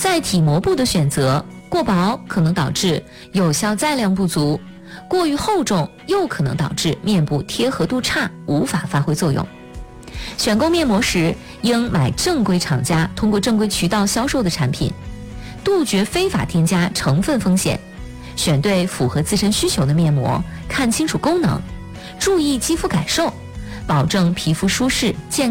在体膜部的选择，过薄可能导致有效载量不足，过于厚重又可能导致面部贴合度差，无法发挥作用。选购面膜时，应买正规厂家通过正规渠道销售的产品，杜绝非法添加成分风险，选对符合自身需求的面膜，看清楚功能，注意肌肤感受，保证皮肤舒适健康。